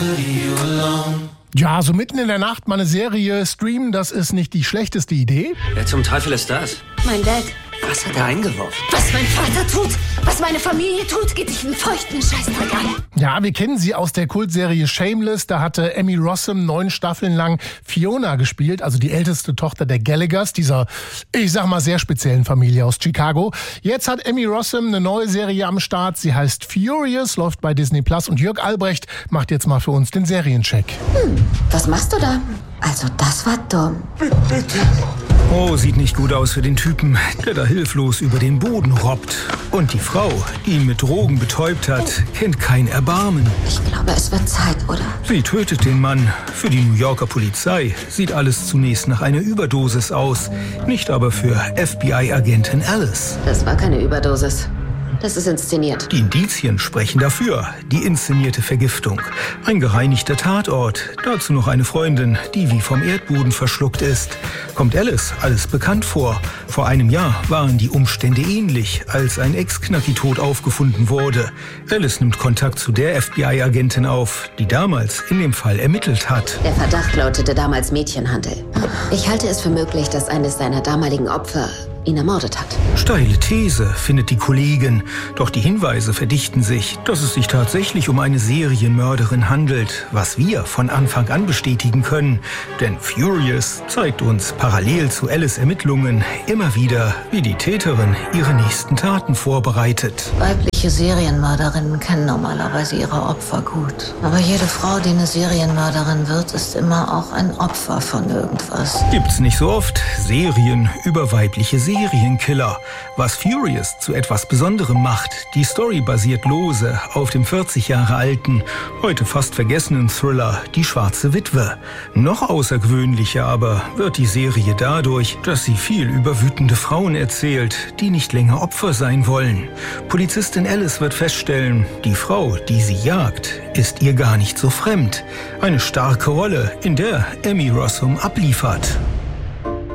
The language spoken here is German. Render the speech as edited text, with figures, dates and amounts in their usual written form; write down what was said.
Ja, so mitten in der Nacht mal eine Serie streamen, das ist nicht die schlechteste Idee. Wer zum Teufel ist das? Mein Dad. Was hat er eingeworfen? Was mein Vater tut, was meine Familie tut, geht dich einen feuchten Scheißdreck an. Ja, wir kennen sie aus der Kultserie Shameless. Da hatte Emmy Rossum 9 Staffeln lang Fiona gespielt, also die älteste Tochter der Gallaghers, dieser, ich sag mal, sehr speziellen Familie aus Chicago. Jetzt hat Emmy Rossum eine neue Serie am Start. Sie heißt Furious, läuft bei Disney Plus. Und Jörg Albrecht macht jetzt mal für uns den Seriencheck. Was machst du da? Also, das war dumm. Bitte. Oh, sieht nicht gut aus für den Typen, der da hilflos über den Boden robbt. Und die Frau, die ihn mit Drogen betäubt hat, kennt kein Erbarmen. Ich glaube, es wird Zeit, oder? Sie tötet den Mann. Für die New Yorker Polizei sieht alles zunächst nach einer Überdosis aus. Nicht aber für FBI-Agentin Alice. Das war keine Überdosis. Das ist inszeniert. Die Indizien sprechen dafür. Die inszenierte Vergiftung. Ein gereinigter Tatort. Dazu noch eine Freundin, die wie vom Erdboden verschluckt ist. Kommt Alice alles bekannt vor? Vor einem Jahr waren die Umstände ähnlich, als ein Ex-Knacki tot aufgefunden wurde. Alice nimmt Kontakt zu der FBI-Agentin auf, die damals in dem Fall ermittelt hat. Der Verdacht lautete damals Mädchenhandel. Ich halte es für möglich, dass eines seiner damaligen Opfer ihn ermordet hat. Steile These, findet die Kollegin. Doch die Hinweise verdichten sich, dass es sich tatsächlich um eine Serienmörderin handelt, was wir von Anfang an bestätigen können. Denn Furious zeigt uns parallel zu Alice' Ermittlungen immer wieder, wie die Täterin ihre nächsten Taten vorbereitet. Weibliche Serienmörderinnen kennen normalerweise ihre Opfer gut. Aber jede Frau, die eine Serienmörderin wird, ist immer auch ein Opfer von irgendwas. Gibt's nicht so oft Serien über weibliche Serienkiller. Was Furious zu etwas Besonderem macht, die Story basiert lose auf dem 40 Jahre alten, heute fast vergessenen Thriller Die schwarze Witwe. Noch außergewöhnlicher aber wird die Serie dadurch, dass sie viel über wütende Frauen erzählt, die nicht länger Opfer sein wollen. Polizistin Alice wird feststellen, die Frau, die sie jagt, ist ihr gar nicht so fremd. Eine starke Rolle, in der Emmy Rossum abliefert.